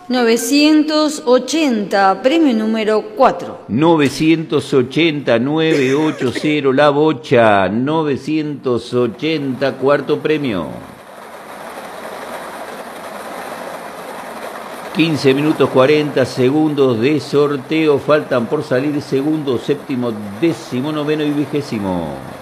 980, premio número 4. 980, 980, la bocha. 980, cuarto premio. 15 minutos 40 segundos de sorteo. Faltan por salir segundo, séptimo, décimo, noveno y 20º.